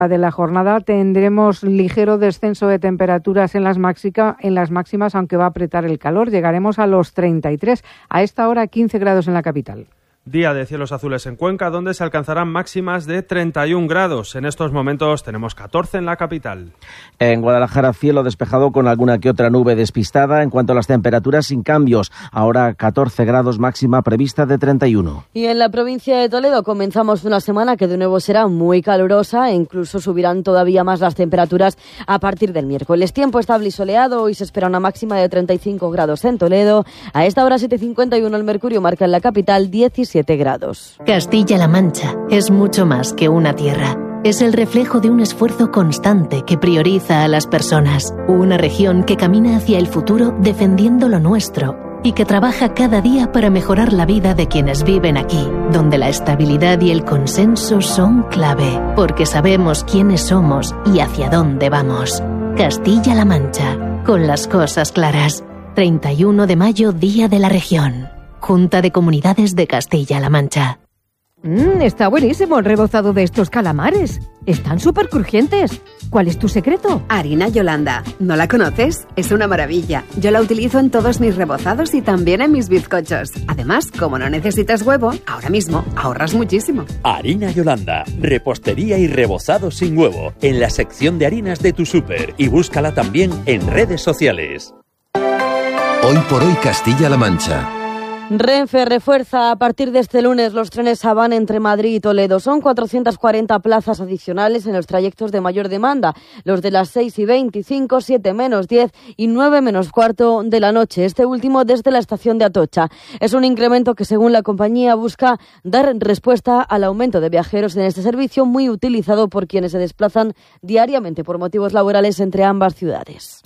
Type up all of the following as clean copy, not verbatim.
De la jornada tendremos ligero descenso de temperaturas en las máximas, aunque va a apretar el calor. Llegaremos a los 33, a esta hora 15 grados en la capital. Día de cielos azules en Cuenca, donde se alcanzarán máximas de 31 grados. En estos momentos tenemos 14 en la capital. En Guadalajara, cielo despejado con alguna que otra nube despistada. En cuanto a las temperaturas, sin cambios. Ahora 14 grados, máxima prevista de 31. Y en la provincia de Toledo comenzamos una semana que de nuevo será muy calurosa e incluso subirán todavía más las temperaturas a partir del miércoles. Tiempo estable y soleado. Hoy se espera una máxima de 35 grados en Toledo. A esta hora 7:51 el mercurio marca en la capital 17 grados. Castilla-La Mancha es mucho más que una tierra. Es el reflejo de un esfuerzo constante que prioriza a las personas. Una región que camina hacia el futuro defendiendo lo nuestro y que trabaja cada día para mejorar la vida de quienes viven aquí, donde la estabilidad y el consenso son clave, porque sabemos quiénes somos y hacia dónde vamos. Castilla-La Mancha, con las cosas claras. 31 de mayo, Día de la Región. Junta de Comunidades de Castilla-La Mancha. Está buenísimo el rebozado de estos calamares. Están súper crujientes. ¿Cuál es tu secreto? Harina Yolanda. ¿No la conoces? Es una maravilla. Yo la utilizo en todos mis rebozados y también en mis bizcochos. Además, como no necesitas huevo, ahora mismo ahorras muchísimo. Harina Yolanda. Repostería y rebozado sin huevo. En la sección de harinas de tu súper. Y búscala también en redes sociales. Hoy por hoy Castilla-La Mancha. Renfe refuerza a partir de este lunes los trenes Havana entre Madrid y Toledo. Son 440 plazas adicionales en los trayectos de mayor demanda, los de las 6:25, 7:10 y 9:15 de la noche, este último desde la estación de Atocha. Es un incremento que, según la compañía, busca dar respuesta al aumento de viajeros en este servicio, muy utilizado por quienes se desplazan diariamente por motivos laborales entre ambas ciudades.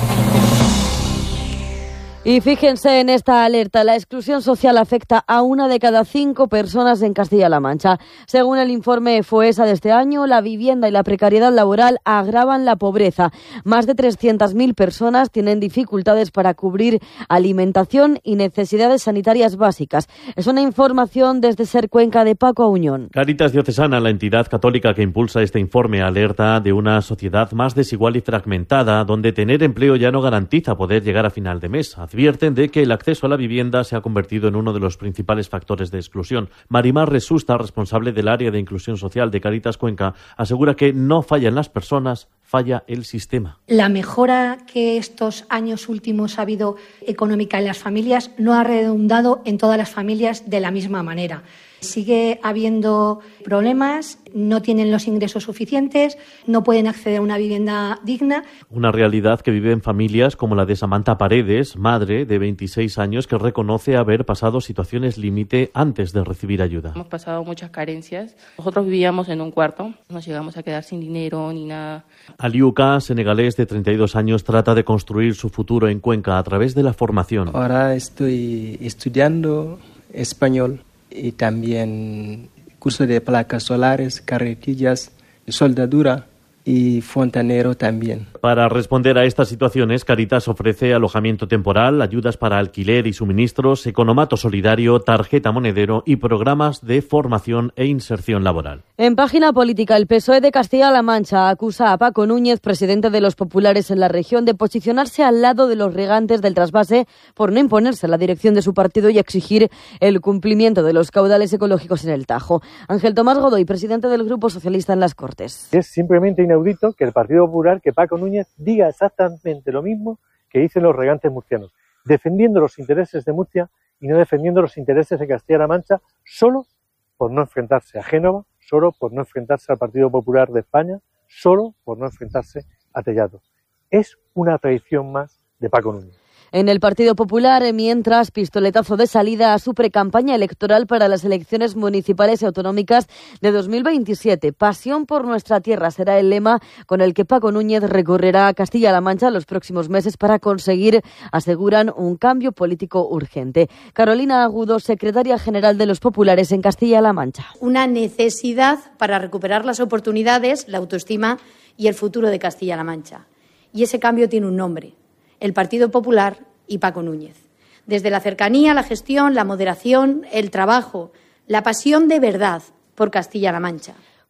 Y fíjense en esta alerta, la exclusión social afecta a 1 de cada 5 personas en Castilla-La Mancha. Según el informe FOESA de este año, la vivienda y la precariedad laboral agravan la pobreza. Más de 300.000 personas tienen dificultades para cubrir alimentación y necesidades sanitarias básicas. Es una información desde Ser Cuenca de Paco Auñón. Cáritas Diocesana, la entidad católica que impulsa este informe, alerta de una sociedad más desigual y fragmentada, donde tener empleo ya no garantiza poder llegar a final de mes. Advierten de que el acceso a la vivienda se ha convertido en uno de los principales factores de exclusión. Marimar Resusta, responsable del área de inclusión social de Cáritas Cuenca, asegura que no fallan las personas, falla el sistema. La mejora que estos años últimos ha habido económica en las familias no ha redundado en todas las familias de la misma manera. Sigue habiendo problemas, no tienen los ingresos suficientes, no pueden acceder a una vivienda digna. Una realidad que viven familias como la de Samantha Paredes, madre de 26 años, que reconoce haber pasado situaciones límite antes de recibir ayuda. Hemos pasado muchas carencias. Nosotros vivíamos en un cuarto, nos llegamos a quedar sin dinero ni nada. Aliuka, senegalés de 32 años, trata de construir su futuro en Cuenca a través de la formación. Ahora estoy estudiando español y también curso de placas solares, carretillas, soldadura y fontanero también. Para responder a estas situaciones, Cáritas ofrece alojamiento temporal, ayudas para alquiler y suministros, economato solidario, tarjeta monedero y programas de formación e inserción laboral. En página política, el PSOE de Castilla-La Mancha acusa a Paco Núñez, presidente de los populares en la región, de posicionarse al lado de los regantes del trasvase por no imponerse a la dirección de su partido y exigir el cumplimiento de los caudales ecológicos en el Tajo. Ángel Tomás Godoy, presidente del Grupo Socialista en las Cortes. Es simplemente inaudito que el Partido Popular, que Paco Núñez diga exactamente lo mismo que dicen los regantes murcianos, defendiendo los intereses de Murcia y no defendiendo los intereses de Castilla-La Mancha, solo por no enfrentarse a Génova, solo por no enfrentarse al Partido Popular de España, solo por no enfrentarse a Tellado. Es una traición más de Paco Núñez. En el Partido Popular, mientras, pistoletazo de salida a su precampaña electoral para las elecciones municipales y autonómicas de 2027. Pasión por nuestra tierra será el lema con el que Paco Núñez recorrerá a Castilla-La Mancha los próximos meses para conseguir, aseguran, un cambio político urgente. Carolina Agudo, secretaria general de los populares en Castilla-La Mancha. Una necesidad para recuperar las oportunidades, la autoestima y el futuro de Castilla-La Mancha. Y ese cambio tiene un nombre: el Partido Popular y Paco Núñez. Desde la cercanía, la gestión, la moderación, el trabajo, la pasión de verdad por Castilla-La Mancha.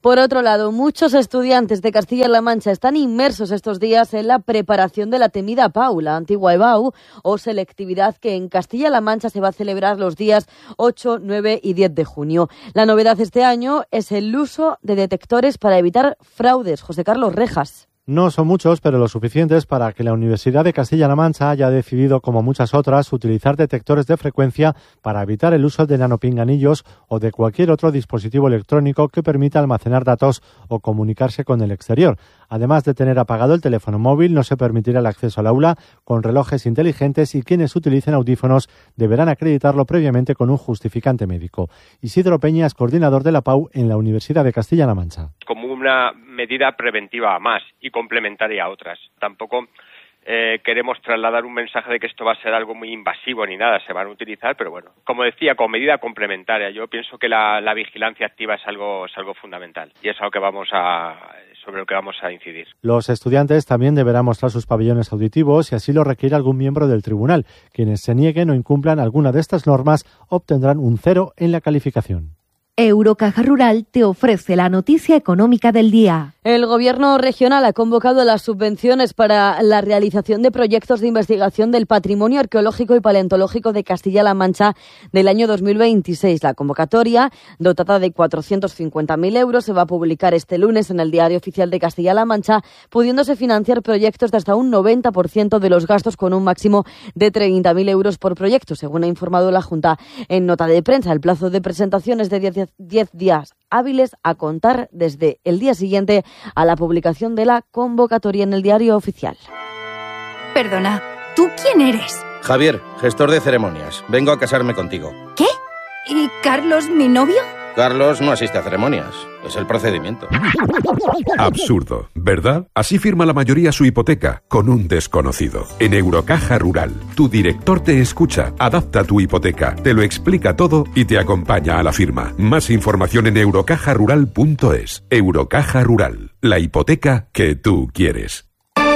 Por otro lado, muchos estudiantes de Castilla-La Mancha están inmersos estos días en la preparación de la temida PAU, la antigua EBAU, o selectividad, que en Castilla-La Mancha se va a celebrar los días 8, 9 y 10 de junio. La novedad este año es el uso de detectores para evitar fraudes. José Carlos Rejas. No son muchos, pero lo suficientes para que la Universidad de Castilla-La Mancha haya decidido, como muchas otras, utilizar detectores de frecuencia para evitar el uso de nanopinganillos o de cualquier otro dispositivo electrónico que permita almacenar datos o comunicarse con el exterior. Además de tener apagado el teléfono móvil, no se permitirá el acceso al aula con relojes inteligentes y quienes utilicen audífonos deberán acreditarlo previamente con un justificante médico. Isidro Peña es coordinador de la PAU en la Universidad de Castilla-La Mancha. Como una medida preventiva más y complementaria a otras. Tampoco queremos trasladar un mensaje de que esto va a ser algo muy invasivo ni nada, se van a utilizar, pero bueno, como decía, como medida complementaria. Yo pienso que la vigilancia activa es algo fundamental y es algo que sobre lo que vamos a incidir. Los estudiantes también deberán mostrar sus pabellones auditivos si así lo requiere algún miembro del tribunal. Quienes se nieguen o incumplan alguna de estas normas obtendrán un 0 en la calificación. Eurocaja Rural te ofrece la noticia económica del día. El Gobierno regional ha convocado las subvenciones para la realización de proyectos de investigación del patrimonio arqueológico y paleontológico de Castilla-La Mancha del año 2026. La convocatoria, dotada de 450.000 euros, se va a publicar este lunes en el Diario Oficial de Castilla-La Mancha, pudiéndose financiar proyectos de hasta un 90% de los gastos, con un máximo de 30.000 euros por proyecto, según ha informado la Junta en nota de prensa. El plazo de presentación es de 10 días hábiles a contar desde el día siguiente a la publicación de la convocatoria en el Diario Oficial. Perdona, ¿tú quién eres? Javier, gestor de ceremonias. Vengo a casarme contigo. ¿Qué? ¿Y Carlos, mi novio? Carlos no asiste a ceremonias. Es el procedimiento. Absurdo, ¿verdad? Así firma la mayoría su hipoteca, con un desconocido. En Eurocaja Rural, tu director te escucha, adapta tu hipoteca, te lo explica todo y te acompaña a la firma. Más información en eurocajarural.es. Eurocaja Rural, la hipoteca que tú quieres.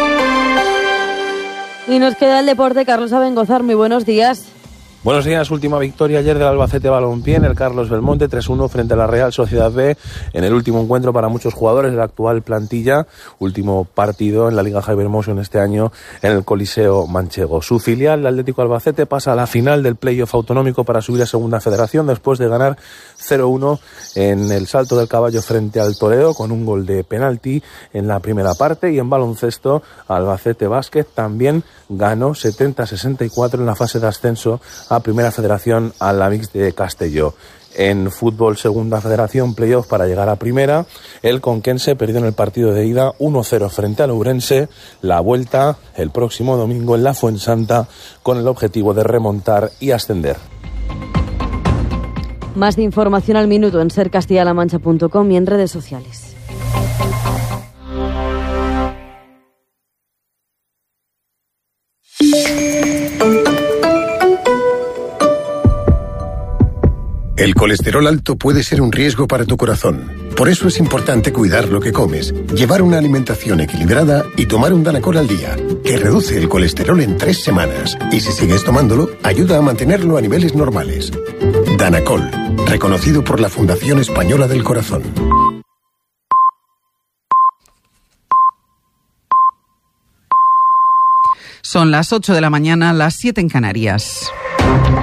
Y nos queda el deporte. Carlos Abengozar, muy buenos días. Buenos días, última victoria ayer del Albacete Balompié en el Carlos Belmonte, 3-1 frente a la Real Sociedad B, en el último encuentro para muchos jugadores de la actual plantilla, último partido en la Liga Hypermotion este año en el Coliseo Manchego. Su filial, el Atlético Albacete, pasa a la final del playoff autonómico para subir a Segunda Federación después de ganar 0-1 en el Salto del Caballo frente al Toledo, con un gol de penalti en la primera parte. Y en baloncesto, Albacete Básquet también ganó 70-64 en la fase de ascenso a Primera Federación a la Mix de Castelló. En fútbol, Segunda Federación, playoff para llegar a Primera, el Conquense perdió en el partido de ida 1-0 frente al Ourense. La vuelta el próximo domingo en la Fuensanta, con el objetivo de remontar y ascender. Más de información al minuto en sercastillalamancha.com y en redes sociales. El colesterol alto puede ser un riesgo para tu corazón. Por eso es importante cuidar lo que comes, llevar una alimentación equilibrada y tomar un Danacol al día, que reduce el colesterol en 3 semanas. Y si sigues tomándolo, ayuda a mantenerlo a niveles normales. Danacol, reconocido por la Fundación Española del Corazón. Son las 8 de la mañana, las 7 en Canarias.